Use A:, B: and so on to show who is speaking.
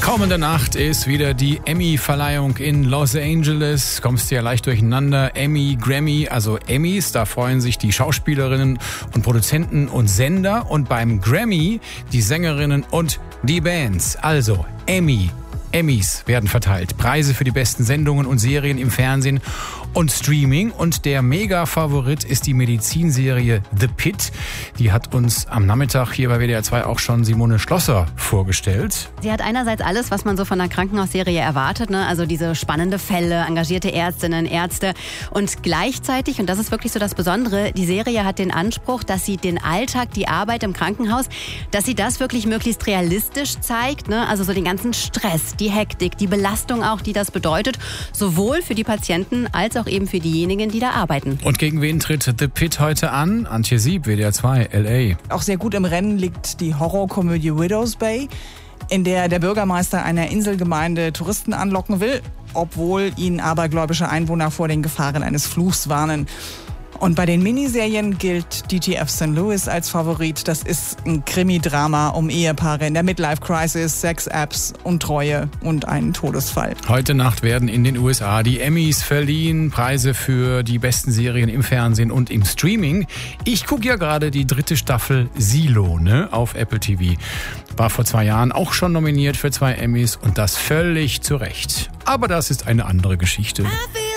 A: Kommende Nacht ist wieder die Emmy-Verleihung in Los Angeles. Kommst du ja leicht durcheinander. Emmy, Grammy, also Emmys, da freuen sich die Schauspielerinnen und Produzenten und Sender. Und beim Grammy die Sängerinnen und die Bands. Also Emmys werden verteilt. Preise für die besten Sendungen und Serien im Fernsehen und Streaming. Und der Mega-Favorit ist die Medizinserie The Pitt. Die hat uns am Nachmittag hier bei WDR 2 auch schon Simone Schlosser vorgestellt.
B: Sie hat einerseits alles, was man so von einer Krankenhausserie erwartet, ne? Also diese spannende Fälle, engagierte Ärztinnen, Ärzte. Und gleichzeitig, und das ist wirklich so das Besondere, die Serie hat den Anspruch, dass sie den Alltag, die Arbeit im Krankenhaus, dass sie das wirklich möglichst realistisch zeigt, ne? Also so den ganzen Stress, die Hektik, die Belastung auch, die das bedeutet, sowohl für die Patienten als auch eben für diejenigen, die da arbeiten.
A: Und gegen wen tritt The Pitt heute an? Antje Sieb, WDR 2, L.A.
C: Auch sehr gut im Rennen liegt die Horrorkomödie Widow's Bay, in der der Bürgermeister einer Inselgemeinde Touristen anlocken will, obwohl ihn abergläubische Einwohner vor den Gefahren eines Fluchs warnen. Und bei den Miniserien gilt DTF St. Louis als Favorit. Das ist ein Krimi-Drama um Ehepaare in der Midlife-Crisis, Sex-Apps, Untreue und einen Todesfall.
A: Heute Nacht werden in den USA die Emmys verliehen. Preise für die besten Serien im Fernsehen und im Streaming. Ich gucke ja gerade die 3. Staffel Silo, auf Apple TV. War vor 2 Jahren auch schon nominiert für 2 Emmys und das völlig zu Recht. Aber das ist eine andere Geschichte.